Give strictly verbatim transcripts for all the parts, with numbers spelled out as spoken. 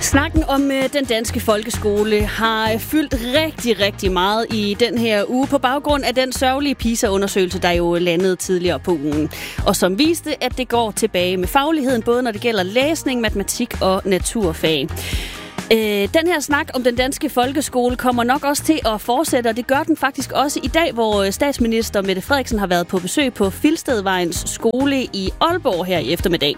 Snakken om øh, den danske folkeskole har fyldt rigtig, rigtig meget i den her uge på baggrund af den sørgelige PISA-undersøgelse, der jo landede tidligere på ugen, og som viste, at det går tilbage med fagligheden, både når det gælder læsning, matematik og naturfag. Øh, den her snak om den danske folkeskole kommer nok også til at fortsætte, og det gør den faktisk også i dag, hvor statsminister Mette Frederiksen har været på besøg på Filstedvejens skole i Aalborg her i eftermiddag.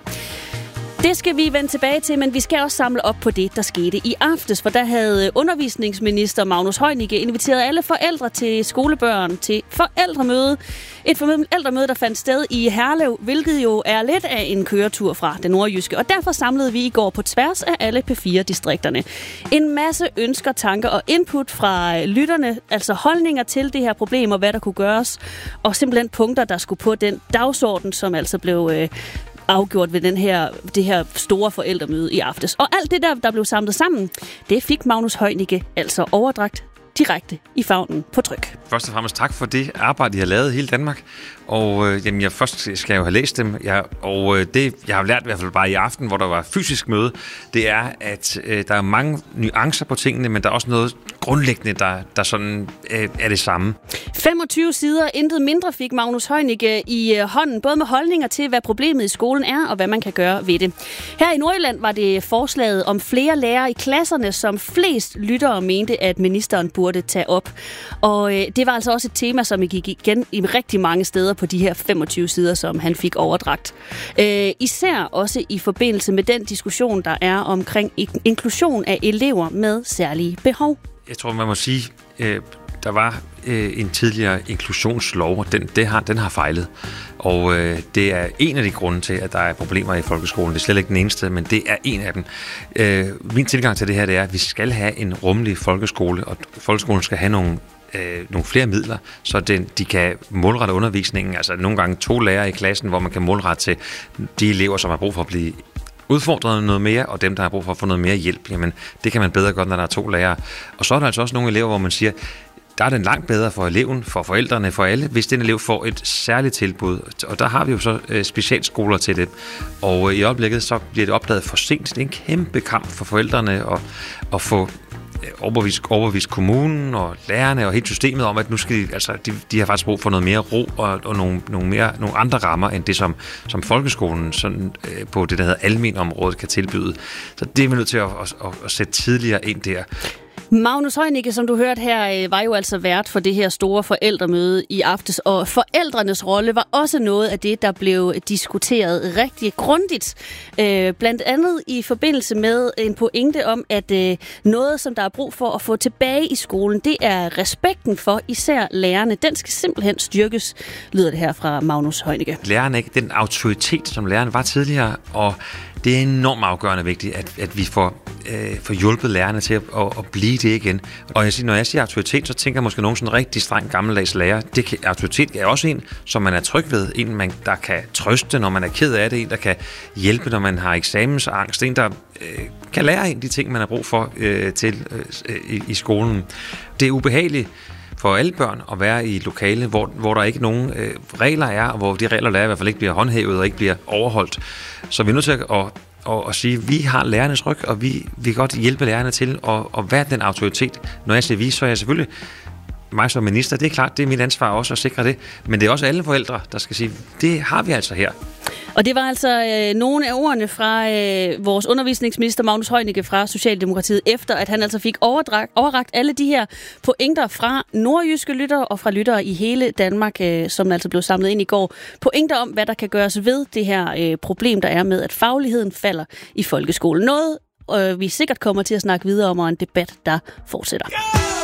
Det skal vi vende tilbage til, men vi skal også samle op på det, der skete i aftes, for der havde undervisningsminister Magnus Heunicke inviteret alle forældre til skolebørn til forældremøde. Et forældremøde, der fandt sted i Herlev, hvilket jo er lidt af en køretur fra den nordjyske, og derfor samlede vi i går på tværs af alle P fire distrikterne en masse ønsker, tanker og input fra lytterne, altså holdninger til det her problem og hvad der kunne gøres, og simpelthen punkter, der skulle på den dagsorden, som altså blev øh, afgjort ved den her, det her store forældremøde i aftes. Og alt det der, der blev samlet sammen, det fik Magnus Heunicke altså overdragt direkte i favnen på tryk. Først og fremmest tak for det arbejde, I har lavet i hele Danmark. Og øh, jamen, jeg først skal jeg jo have læst dem. Jeg, og øh, det, jeg har lært i hvert fald bare i aften, hvor der var fysisk møde, det er, at øh, der er mange nuancer på tingene, men der er også noget grundlæggende, der, der sådan øh, er det samme. femogtyve sider, intet mindre, fik Magnus Heunicke i øh, hånden, både med holdninger til, hvad problemet i skolen er, og hvad man kan gøre ved det. Her i Nordjylland var det forslaget om flere lærere i klasserne, som flest lyttere mente, at ministeren burde tage op. Og øh, det var altså også et tema, som gik igen i rigtig mange steder på de her femogtyve sider, som han fik overdragt. Øh, især også i forbindelse med den diskussion, der er omkring inklusion af elever med særlige behov. Jeg tror, man må sige, øh, der var øh, en tidligere inklusionslov, og den, det har, den har fejlet. Og øh, det er en af de grunde til, at der er problemer i folkeskolen. Det er slet ikke den eneste, men det er en af dem. Øh, min tilgang til det her, det er, at vi skal have en rummelig folkeskole, og folkeskolen skal have nogle Øh, nogle flere midler, så den, de kan målrette undervisningen. Altså nogle gange to lærere i klassen, hvor man kan målrette til de elever, som har brug for at blive udfordret noget mere, og dem, der har brug for at få noget mere hjælp. Jamen, det kan man bedre gøre, når der er to lærere. Og så er der altså også nogle elever, hvor man siger, der er den langt bedre for eleven, for forældrene, for alle, hvis den elev får et særligt tilbud. Og der har vi jo så øh, specialskoler til det. Og øh, i øjeblikket, så bliver det opdaget for sent. Det er en kæmpe kamp for forældrene at, at få overbevist, overbevist kommunen og lærerne og hele systemet om, at nu skal de, altså, de, de har faktisk brug for noget mere ro og, og nogle, nogle, mere, nogle andre rammer, end det, som, som folkeskolen sådan, øh, på det, der hedder almenområdet, kan tilbyde. Så det er vi nødt til at, at, at, at sætte tidligere ind der. Magnus Heunicke, som du hørte her, var jo altså vært for det her store forældremøde i aftes, og forældrenes rolle var også noget af det, der blev diskuteret rigtig grundigt. Blandt andet i forbindelse med en pointe om, at noget, som der er brug for at få tilbage i skolen, det er respekten for især lærerne. Den skal simpelthen styrkes, lyder det her fra Magnus Heunicke. Lærerne er ikke den autoritet, som lærerne var tidligere, og det er enormt afgørende vigtigt, at, at vi får, øh, får hjulpet lærerne til at, at, at blive det igen. Og jeg siger, når jeg siger autoritet, så tænker jeg måske nogen sådan rigtig streng gammeldags lærer. Det kan, autoritet er også en, som man er tryg ved. En, man, der kan trøste, når man er ked af det. En, der kan hjælpe, når man har eksamensangst. En, der øh, kan lære en de ting, man har brug for øh, til øh, i, i skolen. Det er ubehageligt for alle børn at være i et lokale, hvor, hvor der ikke nogen øh, regler er, og hvor de regler, der er, i hvert fald ikke bliver håndhævet og ikke bliver overholdt. Så vi er nødt til at, at, at, at sige, at vi har lærernes ryg, og vi, vi kan godt hjælpe lærerne til at, at være den autoritet. Når jeg siger vi, så er jeg selvfølgelig mig som minister. Det er klart, det er mit ansvar også at sikre det. Men det er også alle forældre, der skal sige, det har vi altså her. Og det var altså øh, nogle af ordene fra øh, vores undervisningsminister Magnus Heunicke fra Socialdemokratiet, efter at han altså fik overdragt, overrakt alle de her pointer fra nordjyske lyttere og fra lyttere i hele Danmark, øh, som altså blev samlet ind i går. Pointer om, hvad der kan gøres ved det her øh, problem, der er med, at fagligheden falder i folkeskolen. Noget, øh, vi sikkert kommer til at snakke videre om, og en debat, der fortsætter.